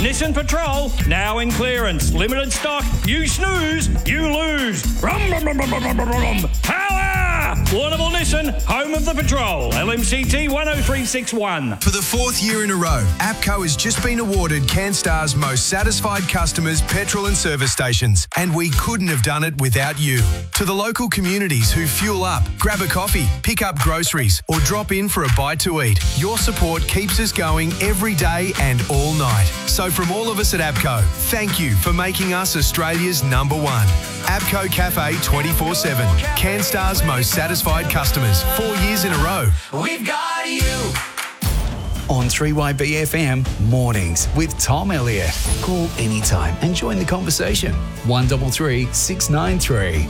Nissan Patrol, now in clearance. Limited stock. You snooze, you lose. Rum, rum, rum, rum, rum, rum, rum. Power! Warrnambool Nissan, home of the Patrol. LMCT 10361. For the fourth year in a row, APCO has just been awarded CanStar's most satisfied customers petrol and service stations, and we couldn't have done it without you. To the local communities who fuel up, grab a coffee, pick up groceries, or drop in for a bite to eat, your support keeps us going every day and all night. So from all of us at APCO, thank you for making us Australia's number one. APCO Cafe 24/7. CanStar's most satisfied customers 4 years in a row. We've got you. On 3YBFM Mornings with Tom Elliott. Call anytime and join the conversation. 133 693.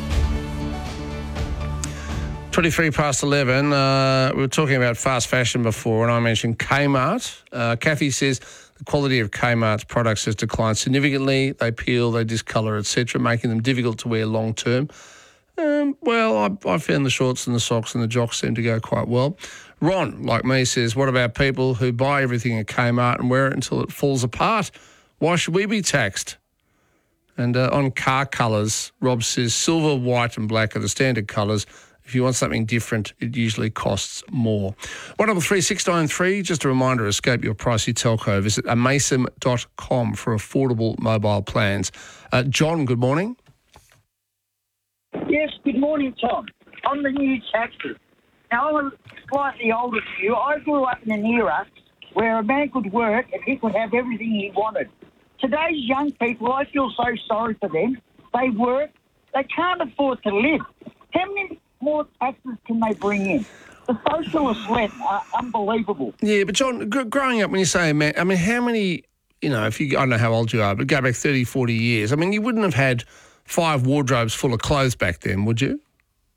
23 past 11. We were talking about fast fashion before, and I mentioned Kmart. Kathy says the quality of Kmart's products has declined significantly. They peel, they discolour, etc., making them difficult to wear long term. I found the shorts and the socks and the jocks seem to go quite well. Ron, like me, says, what about people who buy everything at Kmart and wear it until it falls apart? Why should we be taxed? And on car colours, Rob says silver, white and black are the standard colours. If you want something different, it usually costs more. 133 just a reminder, escape your pricey telco. Visit amasem.com for affordable mobile plans. John, good morning. Yes, good morning, Tom. On the new taxes. Now, I'm slightly older than you. I grew up in an era where a man could work and he could have everything he wanted. Today's young people, I feel so sorry for them. They work, they can't afford to live. How many more taxes can they bring in? The socialist left are unbelievable. Yeah, but John, growing up, when you say, man, I mean, how many, I don't know how old you are, but go back 30, 40 years. I mean, you wouldn't have had 5 wardrobes full of clothes back then, would you?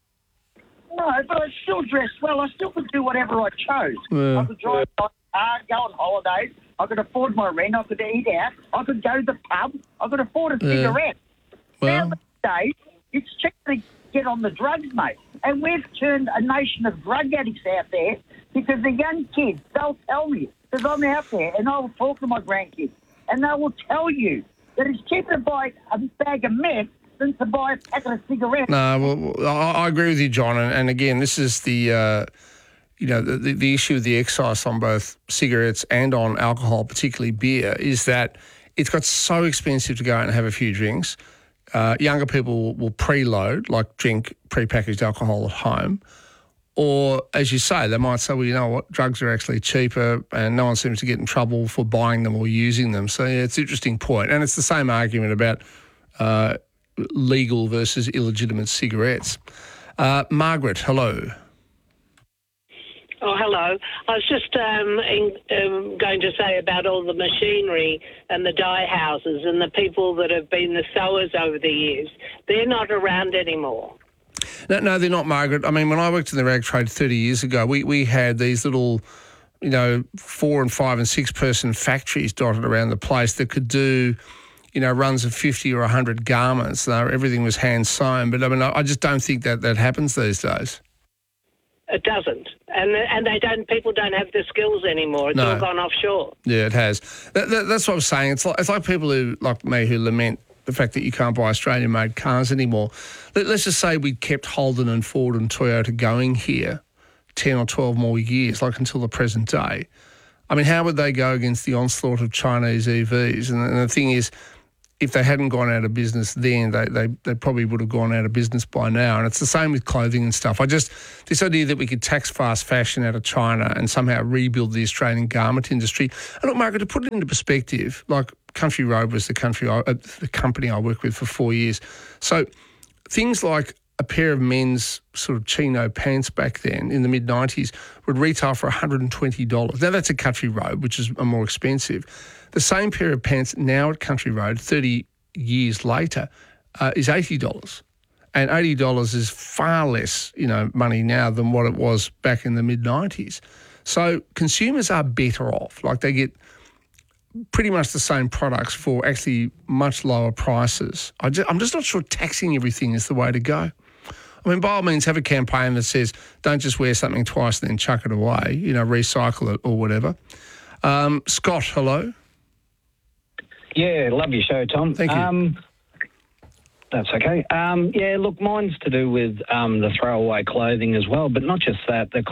No, but I still dressed well. I still could do whatever I chose. Yeah. I could drive my car, go on holidays. I could afford my rent. I could eat out. I could go to the pub. I could afford a cigarette. Well, Nowadays, it's cheaper to get on the drugs, mate. And we've turned a nation of drug addicts out there because the young kids, they'll tell me, because I'm out there and I will talk to my grandkids, and they will tell you that it's cheaper to buy a bag of meth than to buy a packet of cigarettes. No, well, I agree with you, John. And again, this is the issue of the excise on both cigarettes and on alcohol, particularly beer, is that it's got so expensive to go out and have a few drinks. Younger people will preload, like drink prepackaged alcohol at home. Or, as you say, they might say, well, you know what, drugs are actually cheaper and no one seems to get in trouble for buying them or using them. So, yeah, it's an interesting point. And it's the same argument about legal versus illegitimate cigarettes. Margaret, hello. Oh, hello. I was just going to say about all the machinery and the dye houses and the people that have been the sewers over the years. They're not around anymore. No, they're not, Margaret. I mean, when I worked in the rag trade 30 years ago, we had these little, 4 and 5 and 6 person factories dotted around the place that could do, runs of 50 or 100 garments. Everything was hand sewn. But I mean, I just don't think that happens these days. It doesn't. And people don't have the skills anymore. It's all gone offshore. Yeah, it has. That's what I'm saying. It's like people who, like me, who lament the fact that you can't buy Australian-made cars anymore. Let's just say we kept Holden and Ford and Toyota going here 10 or 12 more years, like until the present day. I mean, how would they go against the onslaught of Chinese EVs? And the thing is, if they hadn't gone out of business then, they probably would have gone out of business by now. And it's the same with clothing and stuff. This idea that we could tax fast fashion out of China and somehow rebuild the Australian garment industry. And look, Margaret, to put it into perspective, like Country Road was the company I worked with for 4 years. So things like a pair of men's sort of chino pants back then in the mid-90s would retail for $120. Now, that's a Country Road, which is more expensive. The same pair of pants now at Country Road, 30 years later, is $80. And $80 is far less, money now than what it was back in the mid-90s. So consumers are better off. Like, they get pretty much the same products for actually much lower prices. I'm just not sure taxing everything is the way to go. I mean, by all means, have a campaign that says don't just wear something twice and then chuck it away, recycle it or whatever. Scott, hello. Yeah, love your show, Tom. Thank you. That's okay. Yeah, look, mine's to do with the throwaway clothing as well, but not just that. The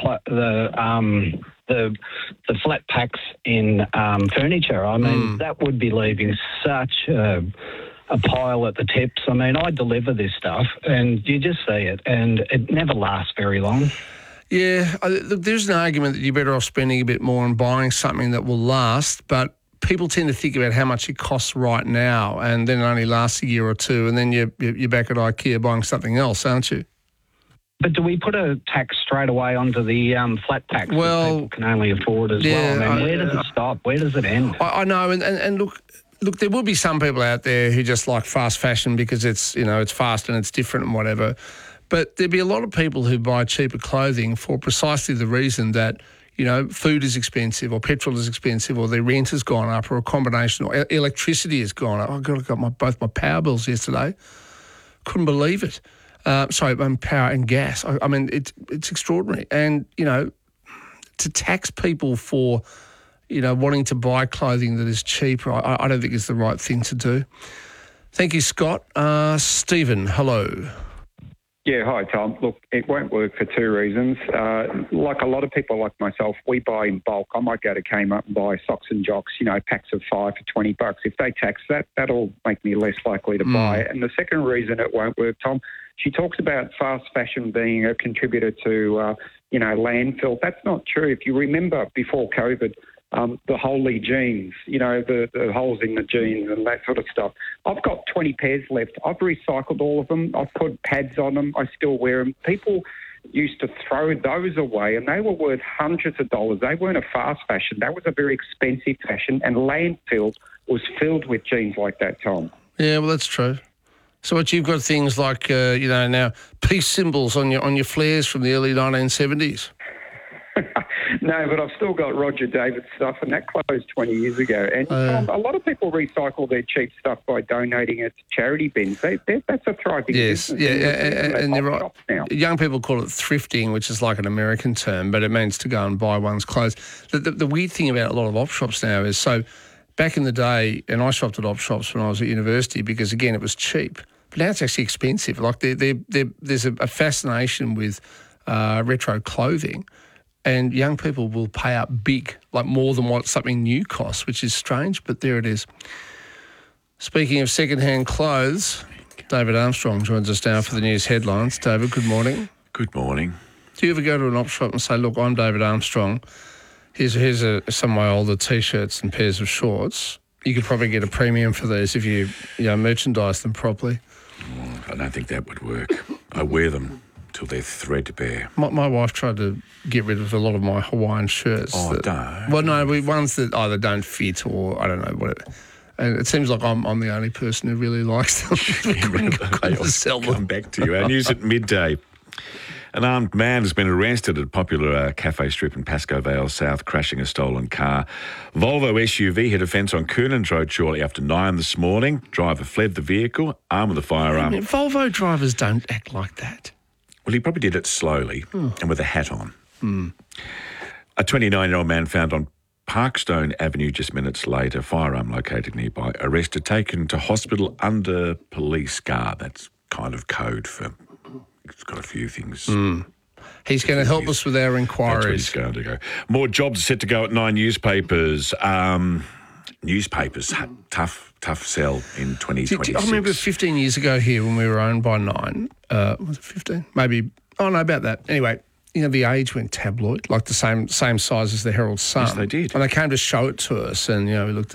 flat packs in furniture. I mean, that would be leaving such a pile at the tips. I mean, I deliver this stuff, and you just see it, and it never lasts very long. Yeah, look, there's an argument that you're better off spending a bit more on buying something that will last, but people tend to think about how much it costs right now, and then it only lasts a year or two, and then you're back at IKEA buying something else, aren't you? But do we put a tax straight away onto the flat packs that people can only afford as well? I mean, where does it stop? Where does it end? I know, and look, there will be some people out there who just like fast fashion because it's fast and it's different and whatever. But there'd be a lot of people who buy cheaper clothing for precisely the reason that, food is expensive or petrol is expensive or their rent has gone up or a combination or electricity has gone up. I got both my power bills yesterday. Couldn't believe it. Power and gas. I mean, it's extraordinary. And, to tax people for, wanting to buy clothing that is cheaper, I don't think is the right thing to do. Thank you, Scott. Stephen, hello. Yeah, hi, Tom. Look, it won't work for two reasons. Like a lot of people like myself, we buy in bulk. I might go to Kmart and buy socks and jocks, packs of 5 for $20. If they tax that, that'll make me less likely to buy it. And the second reason it won't work, Tom, she talks about fast fashion being a contributor to, landfill. That's not true. If you remember before COVID, the holy jeans, the holes in the jeans and that sort of stuff. I've got 20 pairs left. I've recycled all of them. I've put pads on them. I still wear them. People used to throw those away and they were worth hundreds of dollars. They weren't a fast fashion. That was a very expensive fashion, and landfill was filled with jeans like that, Tom. Yeah, well, that's true. So what you've got things like, now peace symbols on your flares from the early 1970s. No, but I've still got Roger David stuff, and that closed 20 years ago. And a lot of people recycle their cheap stuff by donating it to charity bins. That's a thriving business. Yeah, and you're right. Now. Young people call it thrifting, which is like an American term, but it means to go and buy one's clothes. The weird thing about a lot of op shops now is, so back in the day, and I shopped at op shops when I was at university because, again, it was cheap. But now it's actually expensive. Like there's a fascination with retro clothing. And young people will pay up big, like more than what something new costs, which is strange, but there it is. Speaking of second-hand clothes, David Armstrong joins us now for the news headlines. David, good morning. Good morning. Do you ever go to an op shop and say, look, I'm David Armstrong, here's some of my older T-shirts and pairs of shorts. You could probably get a premium for these if you merchandise them properly. I don't think that would work. I wear them till they're threadbare. My wife tried to get rid of a lot of my Hawaiian shirts. Oh, don't. Well, no, ones that either don't fit or I don't know what. And it seems like I'm the only person who really likes them. I'll come back to you. Our news at midday. An armed man has been arrested at a popular cafe strip in Pascoe Vale South, crashing a stolen car. Volvo SUV hit a fence on Coonans Road shortly after 9 this morning. Driver fled the vehicle, armed with a firearm. Volvo drivers don't act like that. Well, he probably did it slowly and with a hat on. A 29-year-old man found on Parkstone Avenue just minutes later, firearm located nearby, arrested, taken to hospital under police guard. That's kind of code for, it's got a few things. He's going to help us with our inquiries. That's where he's going to go. More jobs set to go at 9 newspapers. Newspapers, tough sell in 2026. I remember 15 years ago here when we were owned by Nine. Was it 15? Maybe. Oh, no, about that. Anyway, the Age went tabloid, like the same size as the Herald Sun. Yes, they did. And they came to show it to us, and, we looked at